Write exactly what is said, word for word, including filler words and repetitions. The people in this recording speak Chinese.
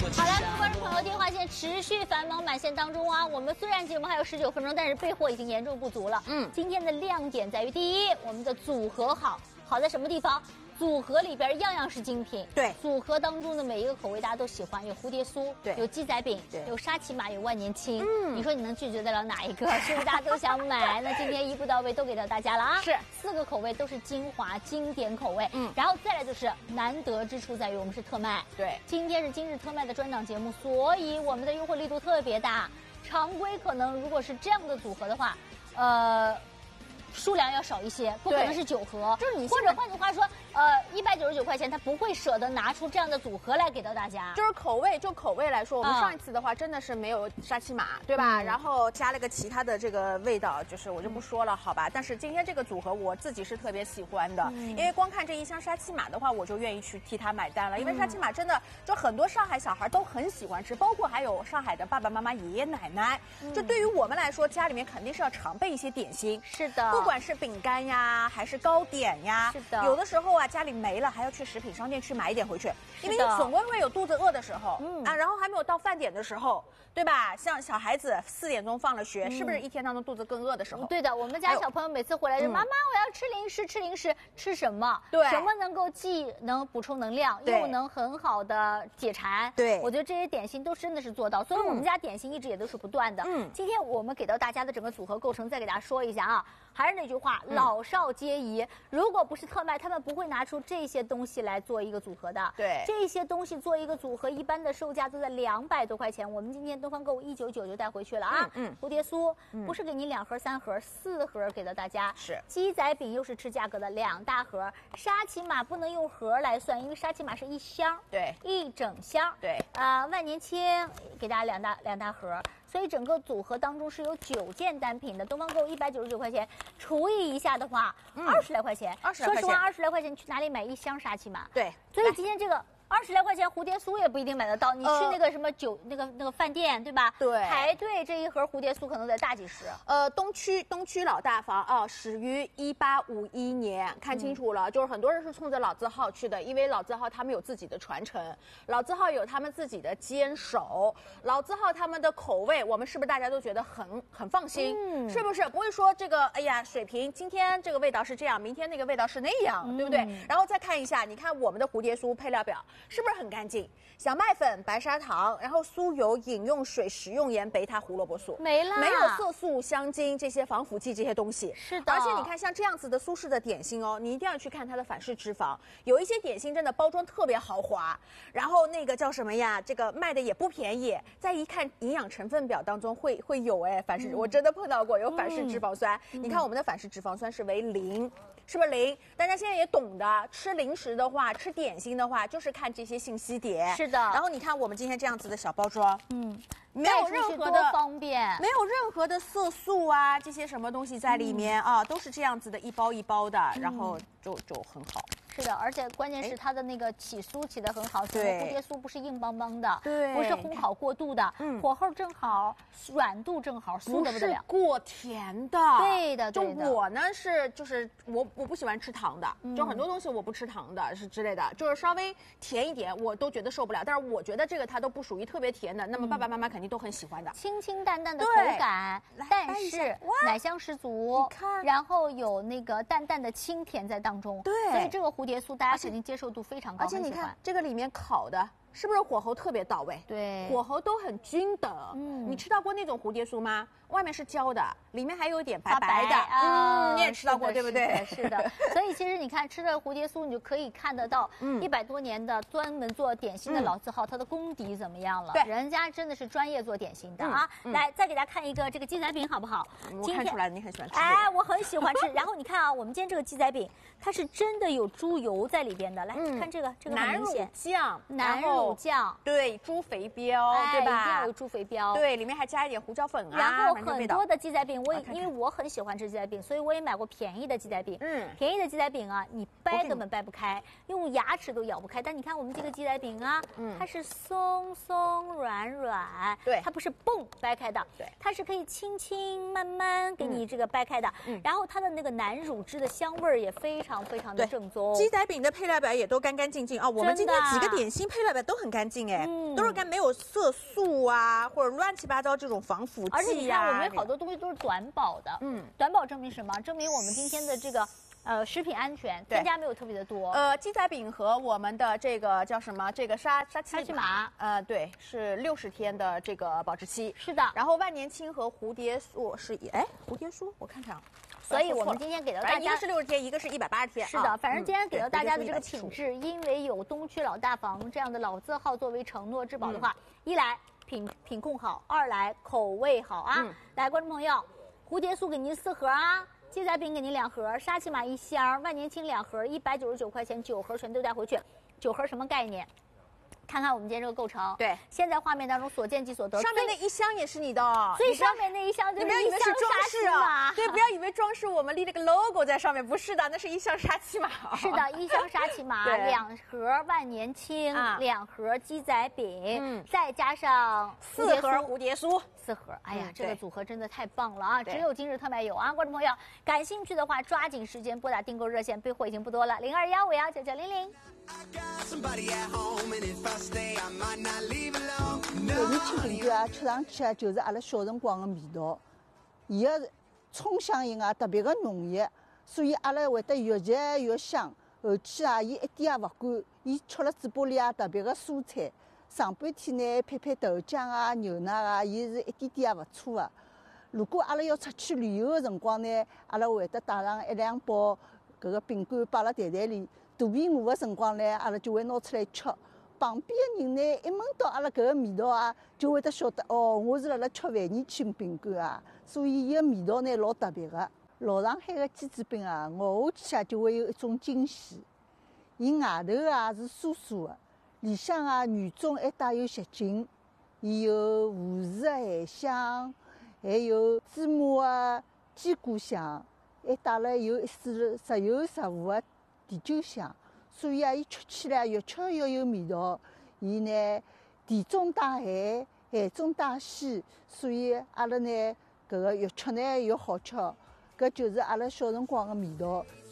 好了，各位观众朋友，电话线持续繁忙满线当中啊。我们虽然节目还有十九分钟，但是备货已经严重不足了。嗯，今天的亮点在于，第一，我们的组合好，好在什么地方？组合里边样样是精品， 对， 组合当中的每一个口味大家都喜欢，有蝴蝶酥， 对， 有鸡仔饼， 对， 有沙琪玛，有万年青，嗯，你说你能拒绝得了哪一个？是不是大家都想买？那今天一步到位都给到大家了啊！ 是， 四个口味都是精华经典口味，嗯，然后再来就是难得之处在于我们是特卖， 对， 今天是今日特卖的专档节目，所以我们的优惠力度特别大，常规可能如果是这样的组合的话，呃。数量要少一些，不可能是九盒， 就是你或者换句话说，呃，一百九十九块钱，他不会舍得拿出这样的组合来给到大家。 就是口味，就口味来说，我们上一次的话真的是没有沙琪玛，对吧？嗯、然后加了个其他的这个味道，就是我就不说了，好吧？但是今天这个组合我自己是特别喜欢的，嗯、因为光看这一箱沙琪玛的话，我就愿意去替他买单了，因为沙琪玛真的就很多上海小孩都很喜欢吃，包括还有上海的爸爸妈妈、爷爷奶奶。嗯、就对于我们来说，家里面肯定是要常备一些点心。 是的。 不管是饼干呀，还是糕点呀， 是的。 有的时候啊，家里没了还要去食品商店去买一点回去，因为你总归会有肚子饿的时候，嗯啊，然后还没有到饭点的时候，对吧？像小孩子四点钟放了学，嗯、是不是一天当中肚子更饿的时候？ 对的，我们家小朋友每次回来就、哎、妈妈，我要吃零食，吃零食，吃什么？ 对， 什么能够既能补充能量，又能很好的解馋？ 对， 我觉得这些点心都真的是做到，所以我们家点心一直也都是不断的。嗯，今天我们给到大家的整个组合构成，再给大家说一下啊。还是那句话，老少皆宜。如果不是特卖，他们不会拿出这些东西来做一个组合的。 对， 这些东西做一个组合，一般的售价都在两百多块钱。我们今天东方购物一九九就带回去了啊。嗯，嗯蝴蝶酥、嗯、不是给你两盒、三盒、四盒给到大家。 是。 鸡仔饼又是吃价格的两大盒。沙琪玛不能用盒来算，因为沙琪玛是一箱。 对。 一整箱。 对。 啊、呃，万年青给大家两大两大盒。所以整个组合当中是有九件单品的，东方购物一百九十九块钱，除以一下的话，二十、嗯、来块钱。 二十来块钱。 说实话，二十来块钱你去哪里买一箱沙琪玛？ 对。 所以今天这个二十来块钱蝴蝶酥也不一定买得到，你去那个什么酒、呃、那个那个饭店，对吧？ 对。 排队这一盒蝴蝶酥可能得大几十。 呃，东区东区老大房啊，始于一八五一年，看清楚了，嗯、就是很多人是冲着老字号去的，因为老字号他们有自己的传承，老字号有他们自己的坚守，老字号他们的口味，我们是不是大家都觉得很很放心？嗯，是不是不会说这个哎呀水平，今天这个味道是这样，明天那个味道是那样，嗯、对不对？然后再看一下，你看我们的蝴蝶酥配料表。是不是很干净？小麦粉、白砂糖，然后酥油、饮用水、食用盐、贝塔胡萝卜素， 没了， 没有色素、香精这些防腐剂这些东西。 是的， 而且你看像这样子的苏式的点心哦，你一定要去看它的反式脂肪。有一些点心真的包装特别豪华，然后那个叫什么呀？这个卖的也不便宜。再一看营养成分表当中会会有哎反式，嗯、我真的碰到过有反式脂肪酸。嗯、你看我们的反式脂肪酸是为零。是不是零？大家现在也懂的，吃零食的话，吃点心的话，就是看这些信息点。 是的。 然后你看我们今天这样子的小包装，嗯，没有任何的方便， 没有任何的色素啊，这些什么东西在里面、嗯、啊，都是这样子的一包一包的，然后就就很好。 是的，而且关键是它的那个起酥起得很好， 对， 蝴蝶酥不是硬邦邦的， 对， 不是烘烤过度的，嗯，火候正好，软度正好，酥的不得了， 不是过甜的， 对的， 就我呢是就是我我不喜欢吃糖的，嗯、就很多东西我不吃糖的是之类的，就是稍微甜一点我都觉得受不了，但是我觉得这个它都不属于特别甜的，那么爸爸妈妈肯定都很喜欢的， 清清淡淡的口感，但是奶香十足，然后有那个淡淡的清甜在当中， 对， 所以这个蝴蝶酥大家肯定接受度非常高， 而且你看这个里面烤的是不是火候特别到位？ 对， 火候都很均等。嗯，你吃到过那种蝴蝶酥吗？外面是焦的，里面还有点白白的。 啊、 嗯，你也吃到过对不对？ 是的。所以其实你看吃的蝴蝶酥，你就可以看得到，嗯，一百多年的专门做点心的老字号，它的功底怎么样了？ 对， 人家真的是专业做点心的啊。嗯、来，再给大家看一个这个鸡仔饼好不好？ 我看出来你很喜欢吃。 哎，我很喜欢吃。然后你看啊，我们今天这个鸡仔饼，它是真的有猪油在里边的。来看这个，这个很明显， 酱， 南乳酱， 对，猪肥膘，对吧？ 一定有猪肥膘。 对，里面还加一点胡椒粉啊。 然后很多的鸡仔饼，我也因为我很喜欢吃鸡仔饼，所以我也买过便宜的鸡仔饼。嗯，便宜的鸡仔饼啊，你掰根本掰不开，用牙齿都咬不开。但你看我们这个鸡仔饼啊，它是松松软软， 对， 它不是蹦掰开的， 对， 它是可以轻轻慢慢给你这个掰开的。嗯，然后它的那个南乳汁的香味儿也非常非常的正宗。 鸡仔饼的配料表也都干干净净啊，我们今天几个点心配料表都很干净哎，嗯、都是干没有色素啊，或者乱七八糟这种防腐剂啊。 而且你看，我们好多东西都是短保的，嗯，短保证明什么？证明我们今天的这个。呃，食品安全添加没有特别的多。 呃，鸡仔饼和我们的这个叫什么？这个沙沙沙琪玛， 呃，对，是六十天的这个保质期。 是的。 然后万年青和蝴蝶酥是哎，蝴蝶酥我看看。 所以我们今天给到大家， 一个是六十天，一个是一百八十天。 是的，反正今天给到大家的这个品质，因为有东区老大房这样的老字号作为承诺质保的话，一来品品控好，二来口味好啊。来，观众朋友，蝴蝶酥给您四盒啊。鸡仔饼给您两盒，沙琪玛一箱，万年青两盒，一百九十九块钱，九盒全都带回去。九盒什么概念？看看我们今天这个构成。 对， 现在画面当中所见即所得。 上面那一箱也是你的， 最上面那一箱就是一箱沙琪玛。 对，不要以为装饰我们立了个 logo 在上面，不是的，那是一箱沙琪玛。 是的，一箱沙琪玛，两盒万年青，两盒鸡仔饼，再加上四盒蝴蝶酥。 四盒，哎呀，这个组合真的太棒了啊！只有今日特卖有啊，观众朋友感兴趣的话，抓紧时间拨打订购热线，备货已经不多了，零二幺五幺九九零零。 万年青饼干啊，吃上去啊，就是阿拉小辰光的味道，伊个葱香型啊特别的浓郁，所以阿拉会得越吃越香。后期啊，伊一点也勿干，伊吃了嘴巴里啊特别的蔬菜。上半天呢，配配豆浆啊、牛奶啊，伊是一点点也勿错的。如果阿拉要出去旅游的辰光呢，阿拉会得带上一两包搿个饼干摆辣袋袋里。肚皮饿的辰光呢，阿拉就会拿出来吃。旁边的人呢，一闻到阿拉搿个味道啊，就会得晓得哦，我是辣辣吃万年青饼干啊。所以伊个味道呢，老特别的。老上海的鸡子饼啊，咬下去啊，就会有一种惊喜。伊外头啊是酥酥的。里向啊，软中还带有嚼劲，伊有胡子的咸香，还有芝麻啊、坚果香，还带了有一丝食油食物的甜酒香。所以啊，伊吃起来越吃越有味道。伊呢，甜中带咸，咸中带鲜，所以阿拉呢，搿个越吃呢越好吃。搿就是阿拉小辰光的味道。